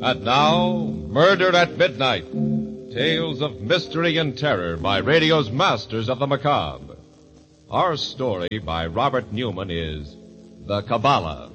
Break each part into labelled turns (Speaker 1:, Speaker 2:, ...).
Speaker 1: And now, Murder at Midnight. Tales of mystery and terror by radio's masters of the macabre. Our story by Robert Newman is The Kabbalah.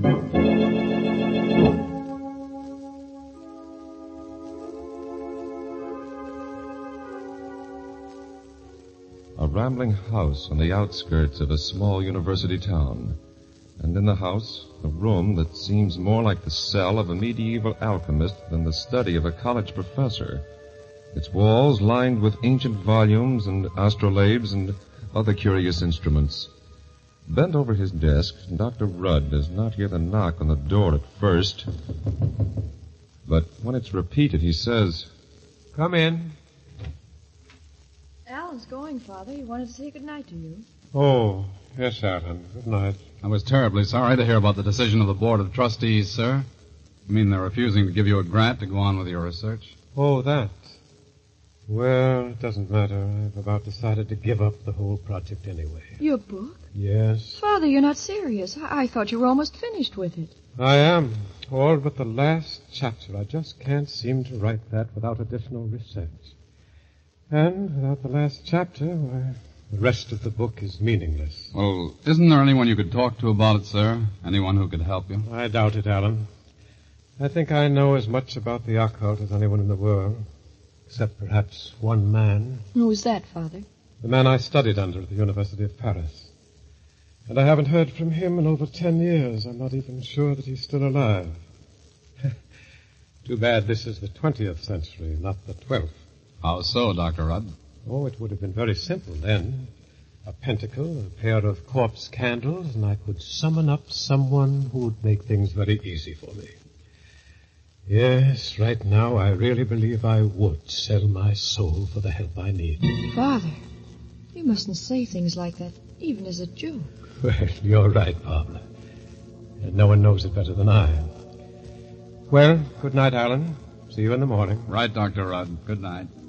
Speaker 1: A rambling house on the outskirts of a small university town. And in the house, a room that seems more like the cell of a medieval alchemist than the study of a college professor. Its walls lined with ancient volumes and astrolabes and other curious instruments. Bent over his desk, Dr. Rudd does not hear the knock on the door at first. But when it's repeated, he says, "Come in."
Speaker 2: Alan's going, Father. He wanted to say goodnight to you.
Speaker 3: Oh, yes, Alan. Good night.
Speaker 4: I was terribly sorry to hear about the decision of the Board of Trustees, sir. You mean they're refusing to give you a grant to go on with your research?
Speaker 3: Oh, that. Well, it doesn't matter. I've about decided to give up the whole project anyway.
Speaker 2: Your book?
Speaker 3: Yes.
Speaker 2: Father, you're not serious. I thought you were almost finished with it.
Speaker 3: I am. All but the last chapter. I just can't seem to write that without additional research. And without the last chapter, why, the rest of the book is meaningless.
Speaker 4: Well, isn't there anyone you could talk to about it, sir? Anyone who could help you?
Speaker 3: I doubt it, Alan. I think I know as much about the occult as anyone in the world, except perhaps one man.
Speaker 2: Who's that, Father?
Speaker 3: The man I studied under at the University of Paris. And I haven't heard from him in over 10 years. I'm not even sure that he's still alive. Too bad this is the 20th century, not the 12th.
Speaker 4: How so, Dr. Rudd?
Speaker 3: Oh, it would have been very simple then. A pentacle, a pair of corpse candles, and I could summon up someone who would make things very easy for me. Yes, right now I really believe I would sell my soul for the help I need.
Speaker 2: Father, you mustn't say things like that, even as a joke.
Speaker 3: Well, you're right, Pablo. And no one knows it better than I. Well, good night, Alan. See you in the morning.
Speaker 4: Right, Dr. Rudd. Good night.